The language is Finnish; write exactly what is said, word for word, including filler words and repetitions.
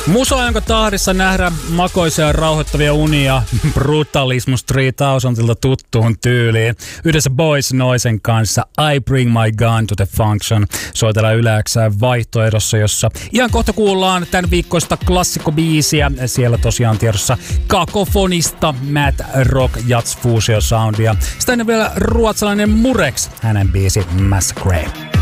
Musa, jonka tahdissa nähdä makoisia ja rauhoittavia unia Brutalism Street Thousandilta tuttuun tyyliin. Yhdessä Boys Noisen kanssa I Bring My Gun to the Function. Soitellaan Yleäksään vaihtoehdossa, jossa ihan kohta kuullaan tämän viikkoista klassikkobiisiä. Siellä tosiaan tiedossa kakofonista Mad Rock Jazz Fusion Soundia. Sitä ennen vielä ruotsalainen Murex, hänen biisi Massacre.